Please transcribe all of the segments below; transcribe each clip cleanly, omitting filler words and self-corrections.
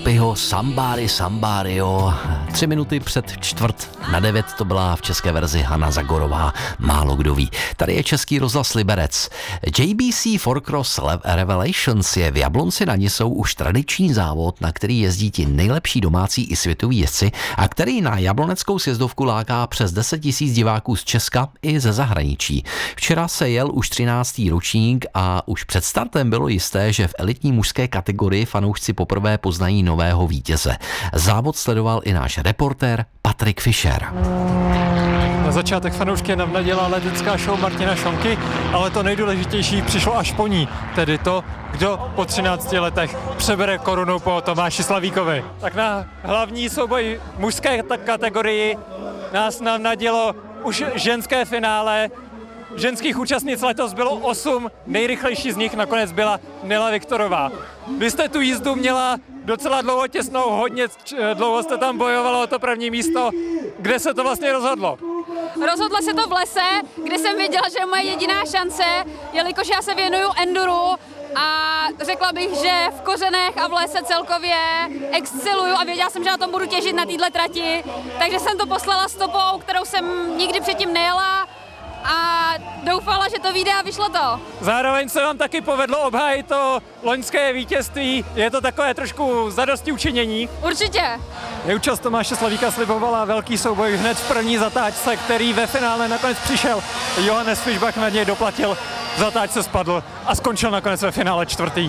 Volpiho Somebody Somebody. 3 minuty před 8:45 to byla v české verzi Hana Zagorová, málo kdo ví. Tady je Český rozhlas Liberec. JBC Four-Cross Revelations je v Jablonci nad Nisou už tradiční závod, na který jezdí ti nejlepší domácí i světoví jezdci a který na jabloneckou sjezdovku láká přes 10 000 diváků z Česka i ze zahraničí. Včera se jel už 13. ročník a už před startem bylo jisté, že v elitní mužské kategorii fanoušci poprvé poznají nového vítěze. Závod sledoval i náš reportér Patrik Fischer. Na začátek fanoušky navnadila letecká show Martina Šonky, ale to nejdůležitější přišlo až po ní, tedy to, kdo po 13 letech přebere korunu po Tomáši Slavíkovi. Tak na hlavní souboj mužské kategorii nás navnadilo už ženské finále. Ženských účastnic letos bylo 8, nejrychlejší z nich nakonec byla Nela Viktorová. Vy jste tu jízdu měla docela dlouho těsnou, hodně dlouho jste tam bojovalo o to první místo. Kde se to vlastně rozhodlo? Rozhodlo se to v lese, kde jsem věděla, že je moje jediná šance, jelikož já se věnuju enduru a řekla bych, že v kořenech a v lese celkově exceluju a věděla jsem, že na tom budu těžit na této trati, takže jsem to poslala stopou, kterou jsem nikdy předtím nejela a doufala, že to vyjde a vyšlo to. Zároveň se vám taky povedlo obhájit to loňské vítězství. Je to takové trošku zadosti učinění? Určitě. Neúčast Tomáše Slavíka slibovala velký souboj hned v první zatáčce, který ve finále nakonec přišel. Johannes Fischbach na něj doplatil, v zatáčce spadl a skončil nakonec ve finále 4.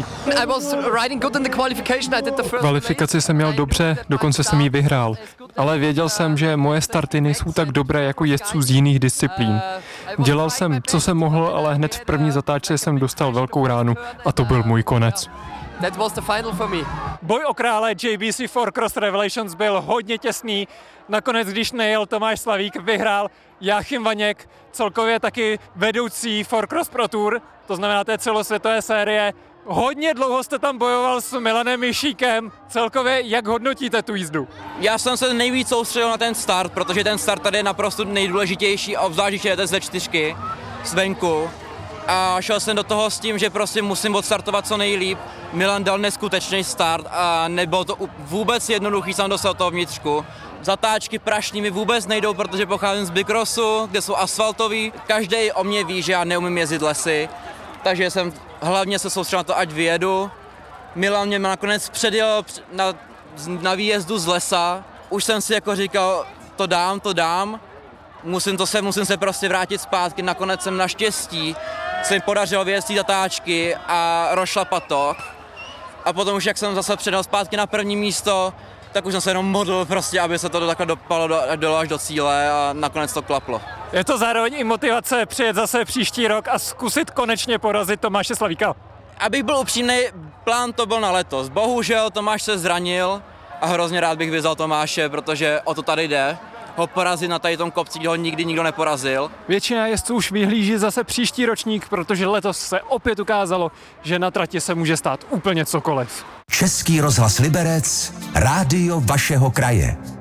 V kvalifikaci jsem měl dobře, dokonce jsem ji vyhrál. Ale věděl jsem, že moje starty nejsou tak dobré jako jezdců z jiných disciplín. Dělal jsem, co jsem mohl, ale hned v první zatáčce jsem dostal velkou ránu a to byl můj konec. Boj o krále JBC Four-Cross Revelations byl hodně těsný. Nakonec, když nejel Tomáš Slavík, vyhrál Jáchym Vaněk, celkově taky vedoucí Four-Cross Pro Tour, to znamená té celosvětové série. Hodně dlouho jste tam bojoval s Milanem Mišíkem. Celkově, jak hodnotíte tu jízdu? Já jsem se nejvíc soustředil na ten start, protože ten start tady je naprosto nejdůležitější, obzvlášť, když jedete ze 4 zvenku. A šel jsem do toho s tím, že prostě musím odstartovat co nejlíp. Milan dal neskutečný start a nebylo to vůbec jednoduchý sám dostal toho vnitřku. Zatáčky prašní mi vůbec nejdou, protože pocházím z bikrosu, kde jsou asfaltový. Každý o mě ví, že já neumím jezdit lesy, takže jsem hlavně se soustředil na to, ať vyjedu. Milan mě nakonec předjel na výjezdu z lesa. Už jsem si jako říkal, to dám. Musím se prostě vrátit zpátky. Nakonec jsem naštěstí se mi podařilo vyjet zatáčky a rozšlapat to. A potom už jak jsem zase předal zpátky na první místo, tak už jsem se jenom modlil prostě, aby se to takhle dopalo až do cíle a nakonec to klaplo. Je to zároveň i motivace přijet zase příští rok a zkusit konečně porazit Tomáše Slavíka? Abych byl upřímný, plán to byl na letos. Bohužel Tomáš se zranil a hrozně rád bych vyzval Tomáše, protože o to tady jde. Ho porazit na tady tom kopci, kde ho nikdy nikdo neporazil. Většina jezdců už vyhlíží zase příští ročník, protože letos se opět ukázalo, že na trati se může stát úplně cokoliv. Český rozhlas Liberec, rádio vašeho kraje.